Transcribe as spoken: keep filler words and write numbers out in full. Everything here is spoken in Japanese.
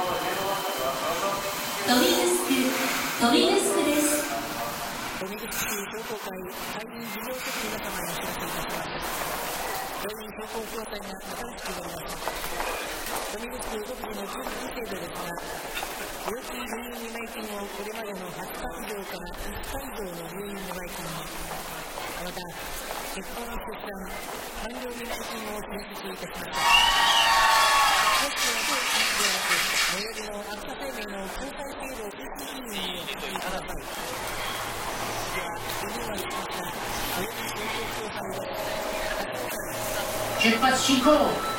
富城富城です。 富城市商工会会員事業所の皆様にお知らせいたします。道民商工協会が新しくなりました。富城市独自の給付制度ですが、病気入院見舞金をこれまでのはちかい以上からいっかい以上の入院見舞金に、また結婚出産完了見舞金を新設いたしました。もしくは当地ではなく、最寄りの秋田生命の公開制度 ピーシー 委員にお聞きください。では、リニューアルしました、および東京協会です。 出発進行。